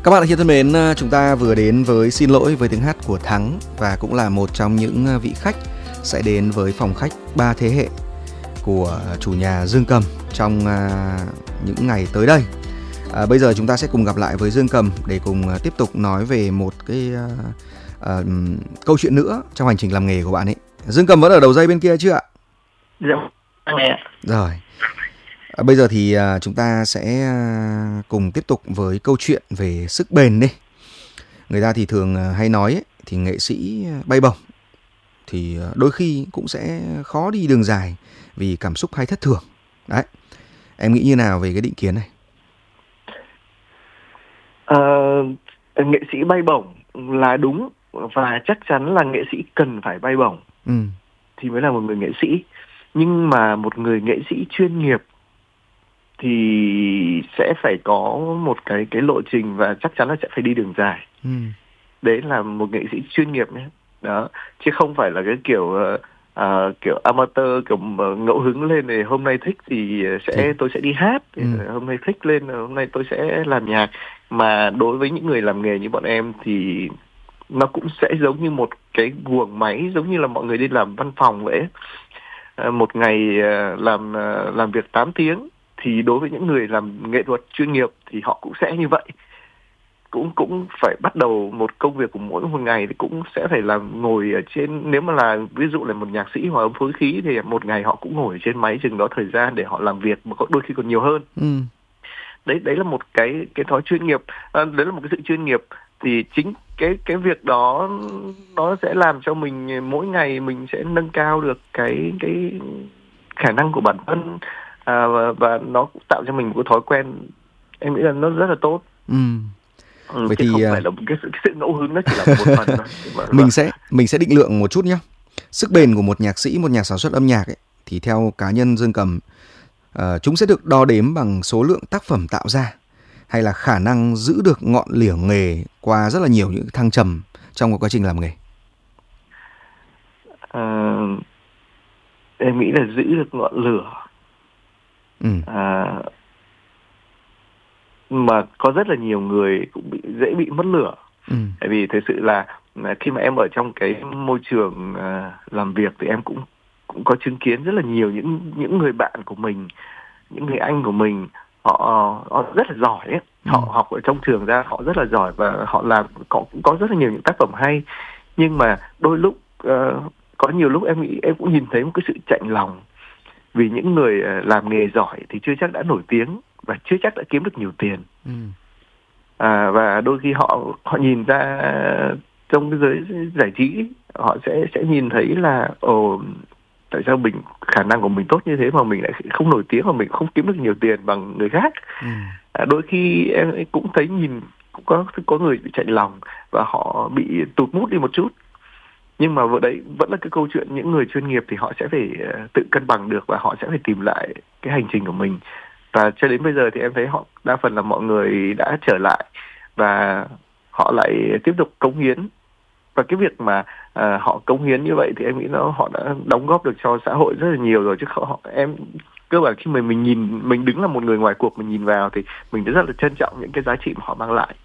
Các bạn thân mến, chúng ta vừa đến với Xin lỗi với tiếng hát của Thắng và cũng là một trong những vị khách sẽ đến với phòng khách 3 thế hệ của chủ nhà Dương Cầm trong những ngày tới đây. Bây giờ chúng ta sẽ cùng gặp lại với Dương Cầm để cùng tiếp tục nói về một cái câu chuyện nữa trong hành trình làm nghề của bạn ấy. Dương Cầm vẫn ở đầu dây bên kia chưa ạ? Dạ, nghe. Rồi. Bây giờ thì chúng ta sẽ cùng tiếp tục với câu chuyện về sức bền đi. Người ta thì thường hay nói ấy, thì nghệ sĩ bay bổng thì đôi khi cũng sẽ khó đi đường dài vì cảm xúc hay thất thường. Đấy. Em nghĩ như nào về cái định kiến này? Nghệ sĩ bay bổng là đúng và chắc chắn là nghệ sĩ cần phải bay bổng thì mới là một người nghệ sĩ. Nhưng mà một người nghệ sĩ chuyên nghiệp thì sẽ phải có một cái lộ trình và chắc chắn là sẽ phải đi đường dài. Đấy là một nghệ sĩ chuyên nghiệp nhé. Đó, chứ không phải là cái kiểu amateur, kiểu ngẫu hứng lên thì hôm nay thích thì tôi sẽ đi hát, hôm nay thích lên hôm nay tôi sẽ làm nhạc. Mà đối với những người làm nghề như bọn em thì nó cũng sẽ giống như một cái guồng máy, giống như là mọi người đi làm văn phòng vậy. Một ngày làm việc 8 tiếng thì đối với những người làm nghệ thuật chuyên nghiệp thì họ cũng sẽ như vậy. Cũng phải bắt đầu một công việc của mỗi một ngày thì cũng sẽ phải ngồi ở trên, nếu mà là ví dụ là một nhạc sĩ hòa âm phối khí thì một ngày họ cũng ngồi ở trên máy chừng đó thời gian để họ làm việc, mà đôi khi còn nhiều hơn. Đấy là một cái thói chuyên nghiệp, đấy là một cái sự chuyên nghiệp. Thì chính cái việc đó nó sẽ làm cho mình mỗi ngày mình sẽ nâng cao được cái khả năng của bản thân, và nó cũng tạo cho mình một cái thói quen, em nghĩ là nó rất là tốt. Vậy thì thì không phải là cái sự ngẫu hứng, nó chỉ là một phần thôi. Mình sẽ định lượng một chút nhé. Sức bền của một nhạc sĩ, một nhà sản xuất âm nhạc ấy, thì theo cá nhân Dương Cầm, chúng sẽ được đo đếm bằng số lượng tác phẩm tạo ra hay là khả năng giữ được ngọn lửa nghề qua rất là nhiều những thăng trầm trong quá trình làm nghề? Em nghĩ là giữ được ngọn lửa. Mà có rất là nhiều người cũng dễ bị mất lửa. Tại vì thực sự là khi mà em ở trong cái môi trường làm việc thì em cũng có chứng kiến rất là nhiều những người bạn của mình, những người anh của mình, họ rất là giỏi ấy. Họ học ở trong trường ra họ rất là giỏi và họ cũng có rất là nhiều những tác phẩm hay. Nhưng mà đôi lúc có nhiều lúc em nghĩ em cũng nhìn thấy một cái sự chạnh lòng, vì những người làm nghề giỏi thì chưa chắc đã nổi tiếng và chưa chắc đã kiếm được nhiều tiền. Và đôi khi họ nhìn ra trong cái giới giải trí, họ sẽ nhìn thấy là tại sao khả năng của mình tốt như thế mà mình lại không nổi tiếng, mà mình không kiếm được nhiều tiền bằng người khác. Đôi khi em cũng thấy cũng có người bị chạnh lòng và họ bị tụt mút đi một chút. Nhưng mà đấy vẫn là cái câu chuyện những người chuyên nghiệp thì họ sẽ phải tự cân bằng được và họ sẽ phải tìm lại cái hành trình của mình. Và cho đến bây giờ thì em thấy họ đa phần là mọi người đã trở lại và họ lại tiếp tục cống hiến. Và cái việc mà họ cống hiến như vậy thì em nghĩ họ đã đóng góp được cho xã hội rất là nhiều rồi, chứ em cơ bản khi mà mình đứng là một người ngoài cuộc, mình nhìn vào thì mình rất là trân trọng những cái giá trị mà họ mang lại.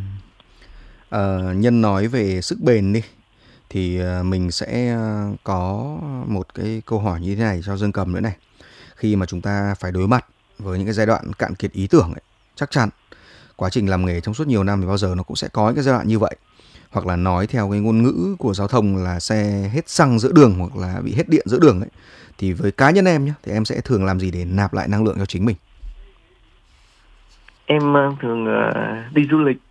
Nhân nói về sức bền đi thì mình sẽ có một cái câu hỏi như thế này cho Dương Cầm nữa này. Khi mà chúng ta phải đối mặt với những cái giai đoạn cạn kiệt ý tưởng ấy, chắc chắn quá trình làm nghề trong suốt nhiều năm thì bao giờ nó cũng sẽ có những cái giai đoạn như vậy. Hoặc là nói theo cái ngôn ngữ của giao thông là xe hết xăng giữa đường hoặc là bị hết điện giữa đường ấy. Thì với cá nhân em nhé, thì em sẽ thường làm gì để nạp lại năng lượng cho chính mình? Em thường đi du lịch,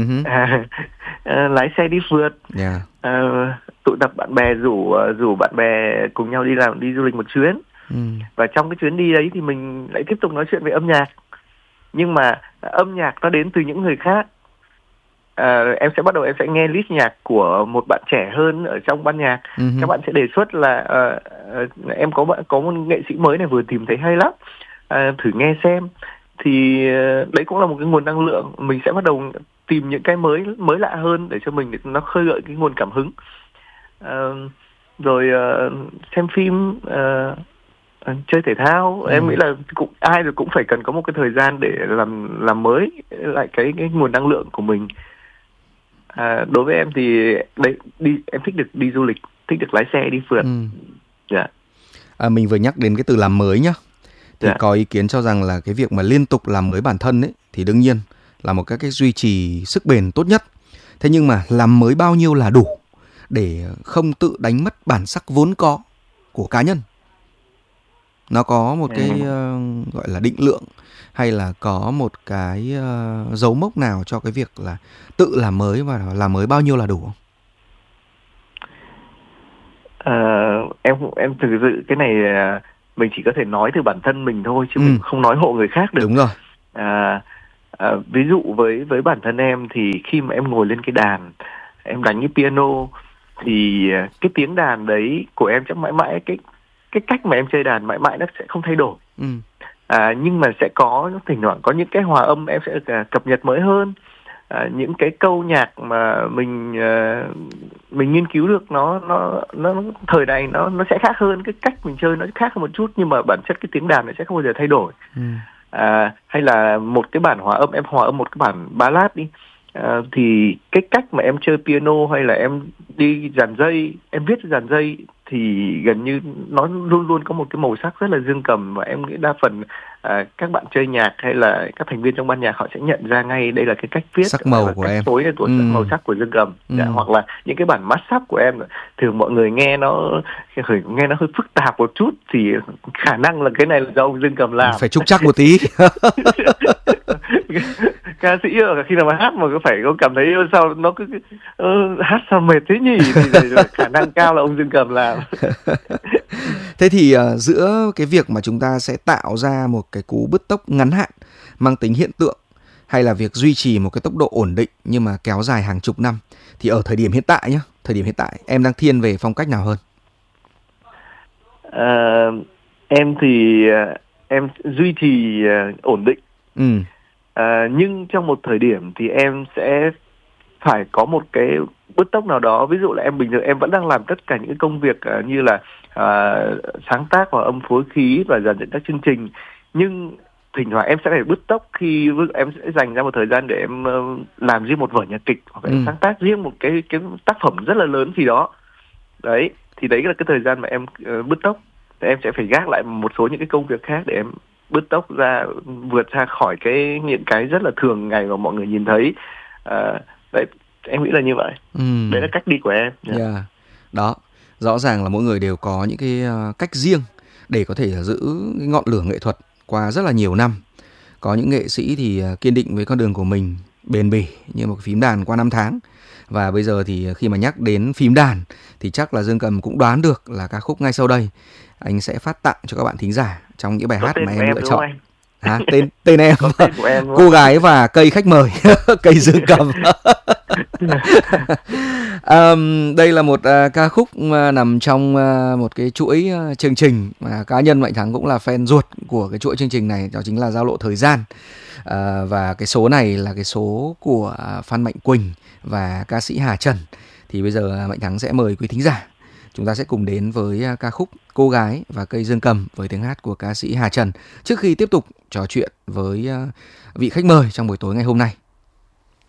lái xe đi phượt, tụ tập bạn bè, rủ bạn bè cùng nhau đi du lịch một chuyến. Và trong cái chuyến đi đấy thì mình lại tiếp tục nói chuyện về âm nhạc. Nhưng mà âm nhạc nó đến từ những người khác. Em sẽ nghe list nhạc của một bạn trẻ hơn ở trong ban nhạc. Các bạn sẽ đề xuất là em có một nghệ sĩ mới này vừa tìm thấy hay lắm, thử nghe xem. Thì đấy cũng là một cái nguồn năng lượng. Mình sẽ bắt đầu tìm những cái mới lạ hơn để cho mình, nó khơi gợi cái nguồn cảm hứng. Rồi xem phim, Chơi thể thao. Em nghĩ là ai rồi cũng phải cần có một cái thời gian để làm mới lại cái nguồn năng lượng của mình. Đối với em thì em thích được đi du lịch, thích được lái xe đi phượt. Mình vừa nhắc đến cái từ làm mới nhá, thì có ý kiến cho rằng là cái việc mà liên tục làm mới bản thân ấy thì đương nhiên là một cái duy trì sức bền tốt nhất. Thế nhưng mà làm mới bao nhiêu là đủ để không tự đánh mất bản sắc vốn có của cá nhân? Nó có một cái gọi là định lượng hay là có một cái dấu mốc nào cho cái việc là tự làm mới và làm mới bao nhiêu là đủ không? Em thực sự cái này mình chỉ có thể nói từ bản thân mình thôi, chứ mình không nói hộ người khác được. Đúng rồi. Ví dụ với bản thân em thì khi mà em ngồi lên cái đàn, em đánh cái piano, thì cái tiếng đàn đấy của em chắc mãi mãi cái cách mà em chơi đàn mãi mãi nó sẽ không thay đổi. Nhưng mà sẽ có thỉnh thoảng có những cái hòa âm em sẽ cập nhật mới hơn. Những cái câu nhạc mà mình nghiên cứu được nó thời này nó sẽ khác hơn, cái cách mình chơi nó khác hơn một chút, nhưng mà bản chất cái tiếng đàn nó sẽ không bao giờ thay đổi. Hay là một cái bản hòa âm, em hòa âm một cái bản ballad đi, thì cái cách mà em chơi piano hay là em đi dàn dây, em viết dàn dây thì gần như nó luôn luôn có một cái màu sắc rất là dương cầm, và em nghĩ đa phần các bạn chơi nhạc hay là các thành viên trong ban nhạc họ sẽ nhận ra ngay đây là cái cách viết, sắc màu của em, phối của màu sắc của dương cầm. Hoặc là những cái bản mashup của em thường mọi người nghe nó hơi phức tạp một chút, thì khả năng là cái này là do ông dương cầm làm, phải trúc chắc một tí. Ca sĩ khi nào mà hát mà có phải có cảm thấy sao nó cứ hát sao mệt thế nhỉ, thì khả năng cao là ông dương cầm làm. Thế thì giữa cái việc mà chúng ta sẽ tạo ra một cái cú bứt tốc ngắn hạn mang tính hiện tượng, hay là việc duy trì một cái tốc độ ổn định nhưng mà kéo dài hàng chục năm, thì ở thời điểm hiện tại nhá, thời điểm hiện tại em đang thiên về phong cách nào hơn? Em thì em duy trì ổn định. Nhưng trong một thời điểm thì em sẽ phải có một cái bứt tốc nào đó. Ví dụ là em bình thường em vẫn đang làm tất cả những công việc như là sáng tác và âm phối khí và dàn dựng các chương trình, nhưng thỉnh thoảng em sẽ phải bứt tốc khi em sẽ dành ra một thời gian để em làm riêng một vở nhạc kịch, hoặc là sáng tác riêng một cái tác phẩm rất là lớn gì đó. Đấy, thì đấy là cái thời gian mà em bứt tốc. Thì em sẽ phải gác lại một số những cái công việc khác để em bứt tốc ra, vượt ra khỏi những cái rất là thường ngày mà mọi người nhìn thấy. Đấy, em nghĩ là như vậy. Đấy là cách đi của em. Đó, rõ ràng là mỗi người đều có những cái cách riêng để có thể giữ cái ngọn lửa nghệ thuật qua rất là nhiều năm. Có những nghệ sĩ thì kiên định với con đường của mình, bền bỉ như một phím đàn qua năm tháng. Và bây giờ thì khi mà nhắc đến phím đàn thì chắc là Dương Cầm cũng đoán được là ca khúc ngay sau đây anh sẽ phát tặng cho các bạn thính giả trong những bài hát mà em lựa chọn. Tên em, cô gái và cây khách mời. Cây Dương Cầm. Đây là một ca khúc nằm trong một cái chuỗi chương trình mà cá nhân Mạnh Thắng cũng là fan ruột của cái chuỗi chương trình này, đó chính là Giao lộ thời gian. Và cái số này là cái số của Phan Mạnh Quỳnh và ca sĩ Hà Trần. Thì bây giờ Mạnh Thắng sẽ mời quý thính giả, chúng ta sẽ cùng đến với ca khúc Cô gái và cây dương cầm với tiếng hát của ca sĩ Hà Trần, trước khi tiếp tục trò chuyện với vị khách mời trong buổi tối ngày hôm nay.